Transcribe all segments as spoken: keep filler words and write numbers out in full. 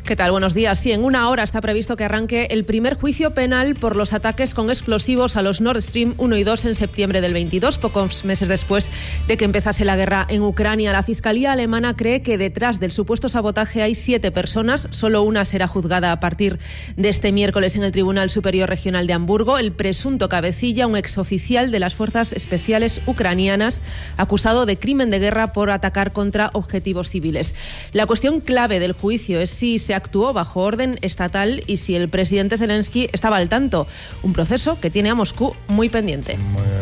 ¿Qué tal? Buenos días. Sí, en una hora está previsto que arranque el primer juicio penal por los ataques con explosivos a los Nord Stream uno y dos en septiembre del veintidós, pocos meses después de que empezase la guerra en Ucrania. La Fiscalía alemana cree que detrás del supuesto sabotaje hay siete personas. Solo una será juzgada a partir de este miércoles en el Tribunal Superior Regional de Hamburgo. El presunto cabecilla, un exoficial de las Fuerzas Especiales ucranianas, acusado de crimen de guerra por atacar contra objetivos civiles. La cuestión clave del juicio es si se actuó bajo orden estatal y si el presidente Zelensky estaba al tanto. Un proceso que tiene a Moscú muy pendiente.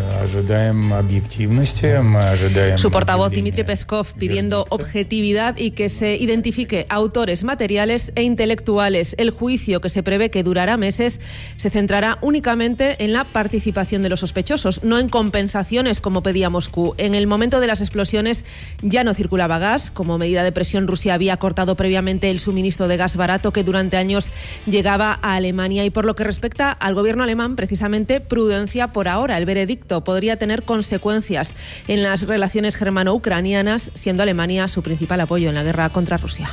Su portavoz Dmitry Peskov pidiendo objetividad y que se identifique autores materiales e intelectuales. El juicio, que se prevé que durará meses, se centrará únicamente en la participación de los sospechosos, no en compensaciones como pedía Moscú. En el momento de las explosiones ya no circulaba gas. Como medida de presión, Rusia había cortado previamente el suministro de gas barato que durante años llegaba a Alemania. Y por lo que respecta al gobierno alemán, precisamente prudencia por ahora. El veredicto podría tener consecuencias en las relaciones germano-ucranianas, siendo Alemania su principal apoyo en la guerra contra Rusia.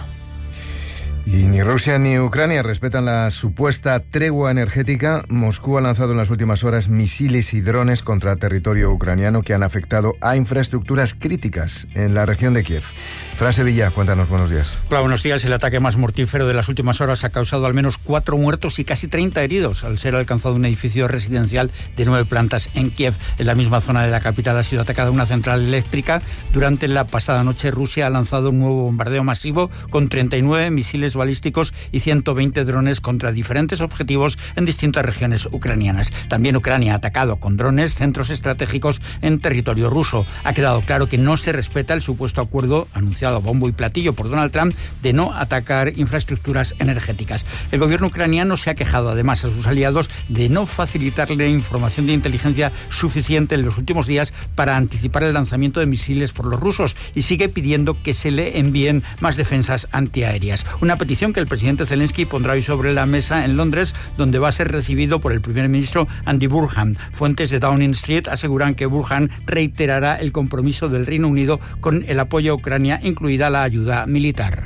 Y ni Rusia ni Ucrania respetan la supuesta tregua energética. Moscú ha lanzado en las últimas horas misiles y drones contra territorio ucraniano que han afectado a infraestructuras críticas en la región de Kiev. Fran Sevilla, cuéntanos, buenos días. Hola, buenos días. El ataque más mortífero de las últimas horas ha causado al menos cuatro muertos y casi treinta heridos al ser alcanzado un edificio residencial de nueve plantas en Kiev. En la misma zona de la capital ha sido atacada una central eléctrica. Durante la pasada noche, Rusia ha lanzado un nuevo bombardeo masivo con treinta y nueve misiles balísticos y ciento veinte drones contra diferentes objetivos en distintas regiones ucranianas. También Ucrania ha atacado con drones centros estratégicos en territorio ruso. Ha quedado claro que no se respeta el supuesto acuerdo anunciado a bombo y platillo por Donald Trump de no atacar infraestructuras energéticas. El gobierno ucraniano se ha quejado además a sus aliados de no facilitarle información de inteligencia suficiente en los últimos días para anticipar el lanzamiento de misiles por los rusos y sigue pidiendo que se le envíen más defensas antiaéreas. Una petición que el presidente Zelensky pondrá hoy sobre la mesa en Londres, donde va a ser recibido por el primer ministro Andy Burnham. Fuentes de Downing Street aseguran que Burnham reiterará el compromiso del Reino Unido con el apoyo a Ucrania, incluida la ayuda militar.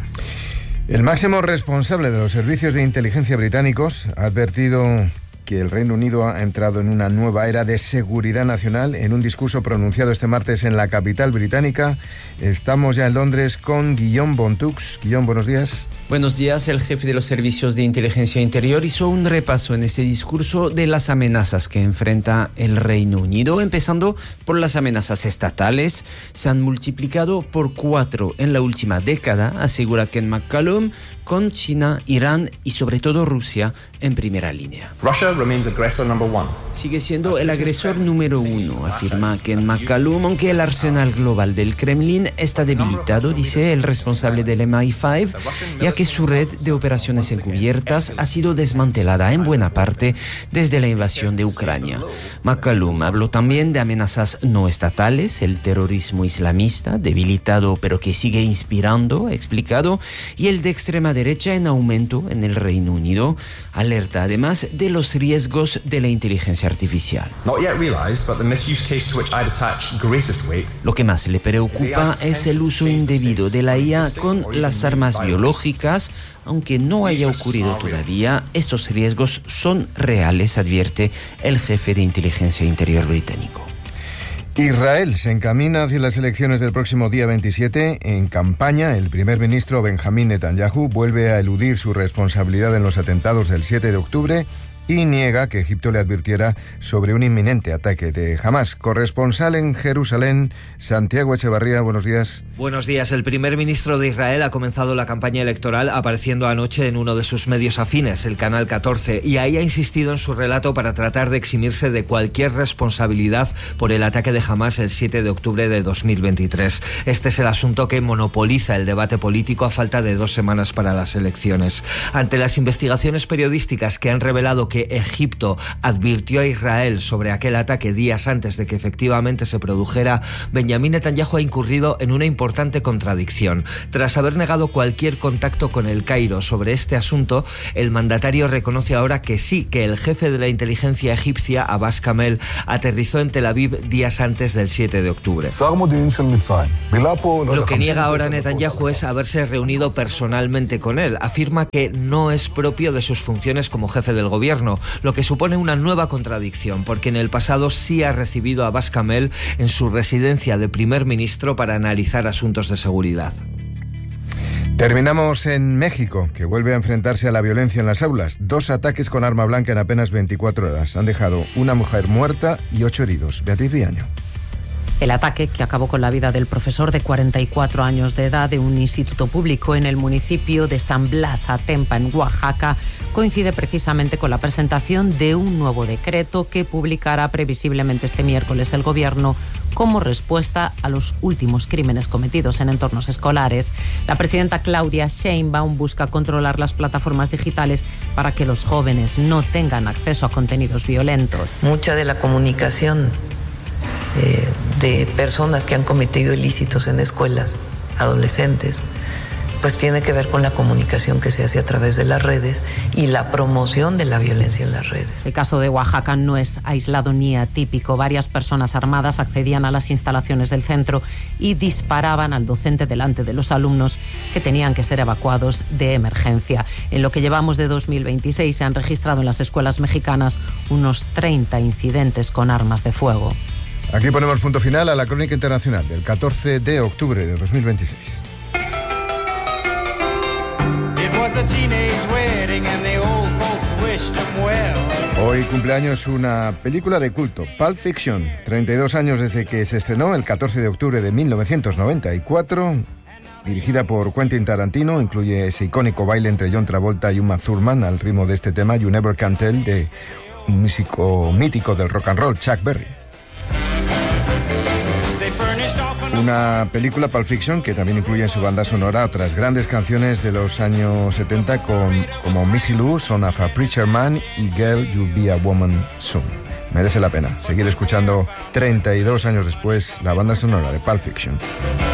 El máximo responsable de los servicios de inteligencia británicos ha advertido que el Reino Unido ha entrado en una nueva era de seguridad nacional en un discurso pronunciado este martes en la capital británica. Estamos ya en Londres con Guillaume Bontux. Guillaume, buenos días. Buenos días. El jefe de los servicios de inteligencia interior hizo un repaso en este discurso de las amenazas que enfrenta el Reino Unido, empezando por las amenazas estatales. Se han multiplicado por cuatro en la última década, asegura Ken McCallum, con China, Irán y sobre todo Rusia en primera línea. Russia remains aggressor number one. Sigue siendo el agresor número uno, afirma Ken McCallum, aunque el arsenal global del Kremlin está debilitado, dice el responsable del M I cinco, ya que su red de operaciones encubiertas ha sido desmantelada en buena parte desde la invasión de Ucrania. McCallum habló también de amenazas no estatales, el terrorismo islamista, debilitado pero que sigue inspirando, explicado, y el de extrema derecha en aumento en el Reino Unido. Alerta además de los riesgos de la inteligencia artificial. Lo que más le preocupa es el uso indebido de la I A con las armas biológicas. Aunque no haya ocurrido todavía, estos riesgos son reales, advierte el jefe de inteligencia interior británico. Israel se encamina hacia las elecciones del próximo día veintisiete. En campaña, el primer ministro Benjamín Netanyahu vuelve a eludir su responsabilidad en los atentados del siete de octubre y niega que Egipto le advirtiera sobre un inminente ataque de Hamás. Corresponsal en Jerusalén, Santiago Echevarría, buenos días. Buenos días. El primer ministro de Israel ha comenzado la campaña electoral apareciendo anoche en uno de sus medios afines, el Canal catorce, y ahí ha insistido en su relato para tratar de eximirse de cualquier responsabilidad por el ataque de Hamás el siete de octubre de dos mil veintitrés. Este es el asunto que monopoliza el debate político a falta de dos semanas para las elecciones. Ante las investigaciones periodísticas que han revelado que Egipto advirtió a Israel sobre aquel ataque días antes de que efectivamente se produjera, Benjamín Netanyahu ha incurrido en una importante contradicción. Tras haber negado cualquier contacto con el Cairo sobre este asunto, el mandatario reconoce ahora que sí, que el jefe de la inteligencia egipcia, Abbas Kamel, aterrizó en Tel Aviv días antes del siete de octubre. Lo que niega ahora Netanyahu es haberse reunido personalmente con él. Afirma que no es propio de sus funciones como jefe del gobierno, lo que supone una nueva contradicción, porque en el pasado sí ha recibido a Abbas Kamel en su residencia de primer ministro para analizar asuntos de seguridad. Terminamos en México, que vuelve a enfrentarse a la violencia en las aulas. Dos ataques con arma blanca en apenas veinticuatro horas. Han dejado una mujer muerta y ocho heridos. Beatriz Viaño. El ataque, que acabó con la vida del profesor de cuarenta y cuatro años de edad de un instituto público en el municipio de San Blas Atempa, en Oaxaca, coincide precisamente con la presentación de un nuevo decreto que publicará previsiblemente este miércoles el Gobierno como respuesta a los últimos crímenes cometidos en entornos escolares. La presidenta Claudia Sheinbaum busca controlar las plataformas digitales para que los jóvenes no tengan acceso a contenidos violentos. Mucha de la comunicación Eh, de personas que han cometido ilícitos en escuelas, adolescentes, pues tiene que ver con la comunicación que se hace a través de las redes y la promoción de la violencia en las redes. El caso de Oaxaca no es aislado ni atípico. Varias personas armadas accedían a las instalaciones del centro y disparaban al docente delante de los alumnos, que tenían que ser evacuados de emergencia. En lo que llevamos de dos mil veintiséis se han registrado en las escuelas mexicanas unos treinta incidentes con armas de fuego. Aquí ponemos punto final a la crónica internacional del catorce de octubre de dos mil veintiséis. Hoy cumpleaños una película de culto, Pulp Fiction. treinta y dos años desde que se estrenó, el catorce de octubre de mil novecientos noventa y cuatro. Dirigida por Quentin Tarantino, incluye ese icónico baile entre John Travolta y Uma Thurman al ritmo de este tema, You Never Can Tell, de un músico mítico del rock and roll, Chuck Berry. Una película, Pulp Fiction, que también incluye en su banda sonora otras grandes canciones de los años setenta con, como Missy Lou, Son of a Preacher Man y Girl, You'll Be a Woman Soon. Merece la pena seguir escuchando treinta y dos años después la banda sonora de Pulp Fiction.